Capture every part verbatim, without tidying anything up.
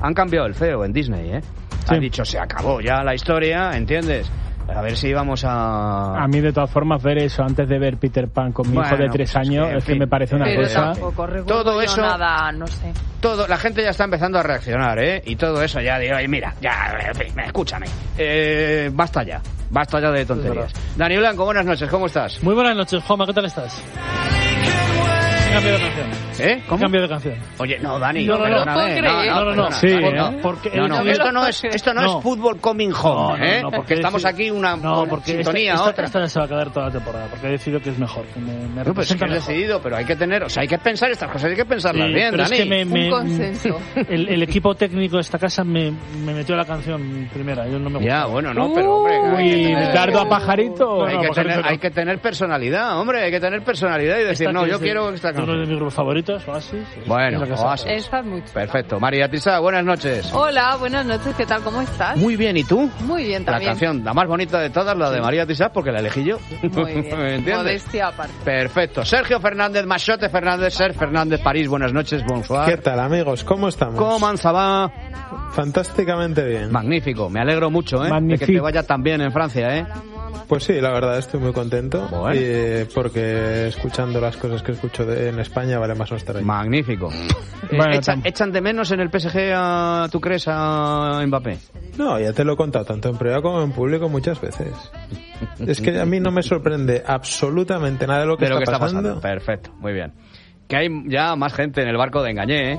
Han cambiado el feo en Disney, ¿eh? Sí. Han dicho, se acabó ya la historia, ¿entiendes? A ver si íbamos a... A mí, de todas formas, ver eso antes de ver Peter Pan con mi bueno, hijo de tres pues años, es que, es que me parece una pero cosa... Todo eso... Nada, no sé. Todo, la gente ya está empezando a reaccionar, ¿eh? Y todo eso ya digo, mira, ya, en fin, escúchame. Eh, basta ya, basta ya de tonterías. Dani Blanco, buenas noches, ¿cómo estás? Muy buenas noches, Juanma, ¿qué tal estás? Cambio de canción. ¿Eh? ¿Cómo? Cambio de canción. Oye, no, Dani, no, no, no, no, no, no, no, no, sí, ¿eh? Porque no, no, esto no es, esto no, no es fútbol coming home, no, ¿eh? No, no, porque estamos aquí una, no, una porque sintonía, esta, otra. Esta, esta se va a quedar toda la temporada, porque he decidido que es mejor, que me, me no, pues es que has decidido, pero hay que tener, o sea, hay que pensar estas cosas, hay que pensarlas sí, bien, pero Dani. Es que me, me, un consenso. El, el equipo técnico de esta casa me, me metió la canción primera, yo no me Ya, bueno, no, pero hombre, Uy, dardo a pajarito. Hay, no, que pajarito tener, no. hay que tener personalidad, hombre, hay que tener personalidad y decir, no, yo quiero esta canción. Uno de mis grupos favoritos, Oasis. Bueno, Oasis. Esta es muy chula. Perfecto. María Tisa, buenas noches. Hola, buenas noches, ¿qué tal? ¿Cómo estás? Muy bien, ¿y tú? Muy bien también. La canción, la más bonita de todas, la de sí. María Tisa, porque la elegí yo. Muy bien. ¿Entiendes? Modestia aparte. Perfecto. Sergio Fernández, Machote Fernández, Ser Fernández, París, buenas noches, bonsoir. ¿Qué tal, amigos? ¿Cómo estamos? ¿Cómo se va? Fantásticamente bien. Magnífico, me alegro mucho, ¿eh? Magnífico. De que te vaya tan bien en Francia, ¿eh? Pues sí, la verdad estoy muy contento, bueno. y porque escuchando las cosas que escucho de, en España vale más no estar ahí. Magnífico. Bueno, ¿Echan, ¿Echan de menos en el P S G, a, tú crees, a Mbappé? No, ya te lo he contado tanto en privado como en público muchas veces. Es que a mí no me sorprende absolutamente nada de lo que, de lo está, que está pasando. pasando. Perfecto, muy bien. Que hay ya más gente en el barco de Engañé, ¿eh?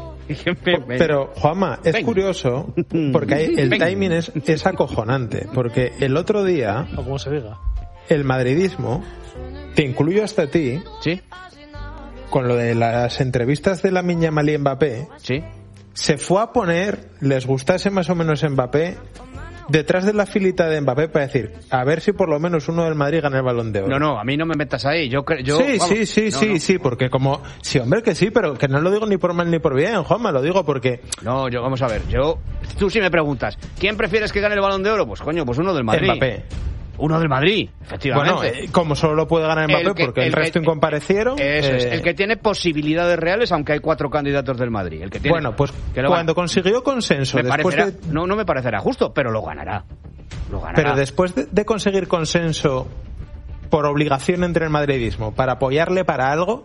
Pero, Juanma, es Ven. curioso porque hay, el Ven. timing es, es acojonante. Porque el otro día, o como se diga, el madridismo, te incluyo hasta ti, ¿sí? Con lo de las entrevistas de la Miña Malí Mbappé, ¿sí? Se fue a poner, les gustase más o menos Mbappé, detrás de la filita de Mbappé para decir, a ver si por lo menos uno del Madrid gana el Balón de Oro. No, no, a mí no me metas ahí. Yo, yo sí, vamos, sí, sí, no, sí, no. sí, porque como, sí, hombre, que sí, pero que no lo digo ni por mal ni por bien, Juanma, lo digo porque... No, yo, vamos a ver, yo, tú sí me preguntas, ¿quién prefieres que gane el Balón de Oro? Pues coño, pues uno del Madrid. Mbappé. Uno del Madrid, efectivamente. Bueno, eh, como solo lo puede ganar Mbappé, el que, porque el, el resto que, incomparecieron... Eso eh... es, el que tiene posibilidades reales, aunque hay cuatro candidatos del Madrid. El que tiene, bueno, pues que cuando consiguió consenso... Me después parecerá, de... no, no me parecerá justo, pero lo ganará. Lo ganará. Pero después de, de conseguir consenso por obligación entre el madridismo, para apoyarle para algo,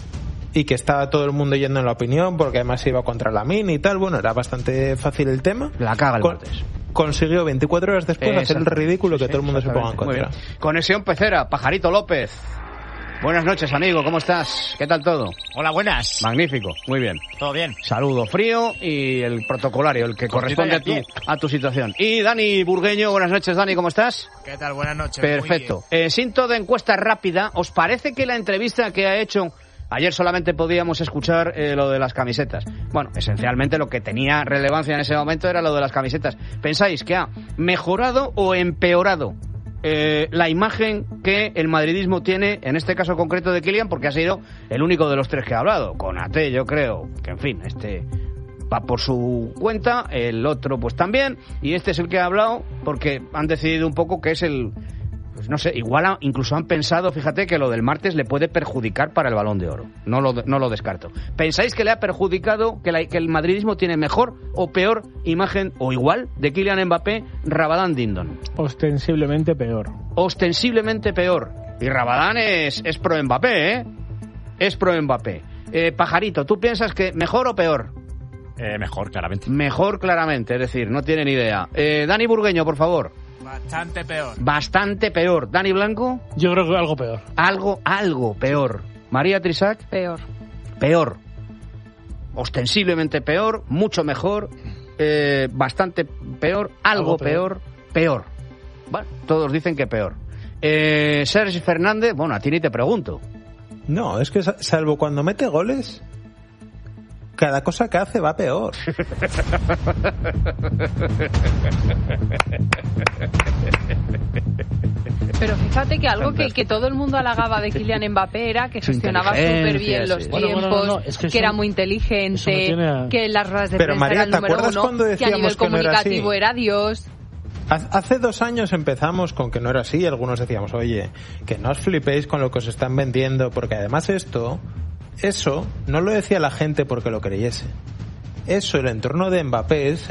y que estaba todo el mundo yendo en la opinión, porque además iba contra la Min y tal, bueno, era bastante fácil el tema. La caga el Con, martes. Consiguió veinticuatro horas después hacer el ridículo que sí, todo el mundo se ponga en contra. Conexión Pecera, Pajarito López. Buenas noches, amigo, ¿cómo estás? ¿Qué tal todo? Hola, buenas. Magnífico, muy bien. Todo bien. Saludo frío y el protocolario, el que corresponde a tu, a tu situación. Y Dani Burgueño, buenas noches, Dani, ¿cómo estás? ¿Qué tal? Buenas noches. Perfecto. Eh, Sinto de encuesta rápida, ¿os parece que la entrevista que ha hecho... Ayer solamente podíamos escuchar eh, lo de las camisetas. Bueno, esencialmente lo que tenía relevancia en ese momento era lo de las camisetas. ¿Pensáis que ha mejorado o empeorado eh, la imagen que el madridismo tiene, en este caso concreto de Kylian, porque ha sido el único de los tres que ha hablado? Con Ate, yo creo que, en fin, este va por su cuenta, el otro pues también, y este es el que ha hablado porque han decidido un poco que es el... Pues no sé, igual ha, incluso han pensado, fíjate, que lo del martes le puede perjudicar para el Balón de Oro. No lo, no lo descarto. ¿Pensáis que le ha perjudicado, que, la, que el madridismo tiene mejor o peor imagen, o igual, de Kylian Mbappé, Rabadán Dindon? Ostensiblemente peor. Ostensiblemente peor. Y Rabadán es, es pro Mbappé, ¿eh? Es pro Mbappé. Eh, Pajarito, ¿tú piensas que mejor o peor? Eh, mejor, claramente. Mejor, claramente, es decir, no tienen idea. Eh, Dani Burgueño, por favor. Bastante peor. Bastante peor. ¿Dani Blanco? Yo creo que algo peor. Algo, algo peor. ¿María Trisac? Peor. Peor. Ostensiblemente peor, mucho mejor, eh, bastante peor, algo, algo peor, peor, peor. Bueno, todos dicen que peor. Eh, Sergi Fernández, bueno, a ti ni te pregunto. No, es que salvo cuando mete goles... cada cosa que hace va peor. Pero fíjate que algo que, que todo el mundo halagaba de Kylian Mbappé era que gestionaba súper bien los sí. tiempos, bueno, bueno, no, no, es que, que eso, era muy inteligente, a... que en las ruedas de Pero prensa María, era el número uno, que a nivel comunicativo no era, era Dios. Hace dos años empezamos con que no era así, algunos decíamos, oye, que no os flipéis con lo que os están vendiendo, porque además esto, eso no lo decía la gente porque lo creyese. eso, el entorno de Mbappé,